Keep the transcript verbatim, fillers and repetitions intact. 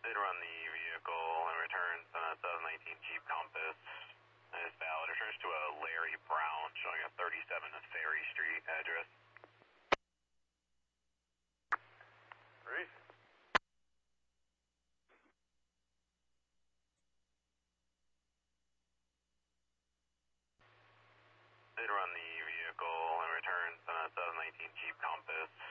Did run the vehicle and returns on a twenty nineteen Jeep Compass. And it's valid. Returns to a Larry Brown showing a thirty-seven Ferry Street address. Reese? Did run the vehicle and returns on a twenty nineteen Jeep Compass.